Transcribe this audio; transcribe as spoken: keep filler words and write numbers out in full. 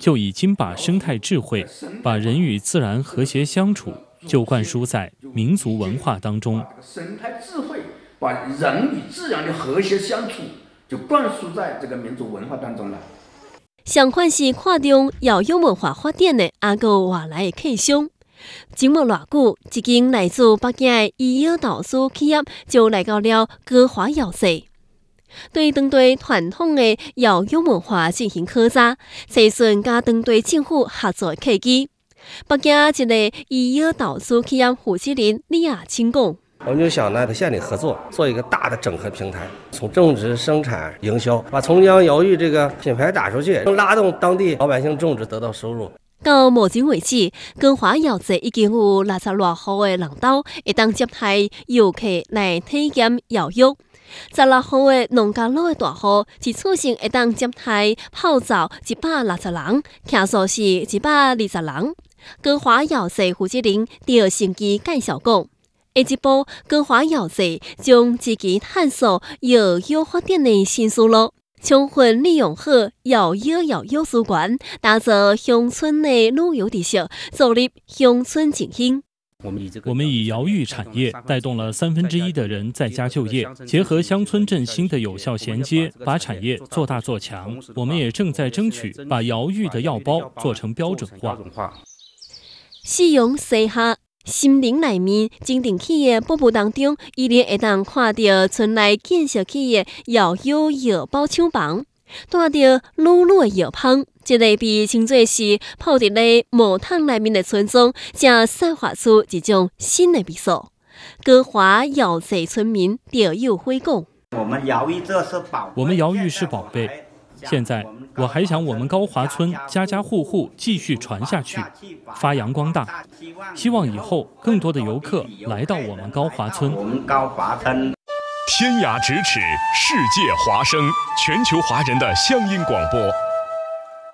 就已经把生态智慧、把人与自然和谐相处，就灌输在民族文化当中。 生态智慧把人与自然的和谐相处，就灌输在这个民族文化当中了。 相反是看中药用文化发展的，也有外来的客商。前无偌久，一间来自北京的医药投资企业就来到了歌华药社，对当地传统的药用文化进行考察，xây dựng甲当地政府合作的契机。北京一个医药投资企业负责人李亚清讲。 我们就想呢和县里合作，做一个大的整合平台，从种植、生产、营销，把重阳药浴这个品牌打出去，拉动当地老百姓种植得到收入。 到目前为止，光华药社已经有六十多户的人斗会当接待游客来体验药浴。十六户的农家乐的大户，一次性会当接待泡澡一百六十人，客数是一百二十人。光华药社负责人赵成基介绍讲。下一步，光华药社将积极探索药药发展的新思路，充分利用好药药药药资源，打造乡村的旅游特色，助力乡村振兴。 我们以药浴产业带动了三分之一的人在家就业，结合乡村振兴的有效衔接，把产业做大做强。我们也正在争取把药浴的药包做成标准化。 使用西下。森林内面种植起的瀑布当中，依然会当看到村内建设起的药药药包厂房，带着绿绿的药香。这个被称作是泡伫咧木桶内面的村庄，正散发出一种新的味素。歌华药社村民赵友辉讲：“ 我们药浴这是宝， 我们药浴是宝贝。现在我还想我们高华村家家户户继续传下去，发扬光大。希望以后更多的游客来到我们高华村。 我们高华村， 天涯咫尺，世界华声，全球华人的乡音广播。